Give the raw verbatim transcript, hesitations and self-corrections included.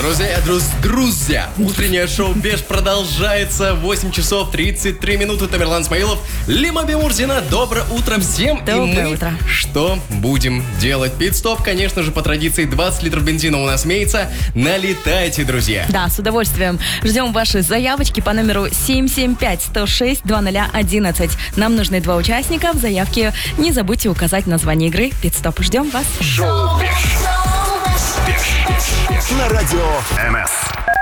Друзья, друз, друзья, утреннее шоу «Беж» продолжается. восемь часов тридцать три минуты. Тамерлан Смаилов, Лима Бимурзина. Доброе утро всем. Доброе И мы утро. что будем делать? Пит-стоп, конечно же, по традиции двадцать литров бензина у нас имеется. Налетайте, друзья. Да, с удовольствием. Ждем ваши заявочки по номеру семь семь пять сто шесть двадцать одиннадцать. Нам нужны два участника. В заявке не забудьте указать название игры. Пит-стоп. Ждем вас. Шоу «Беж» на радио эн эс.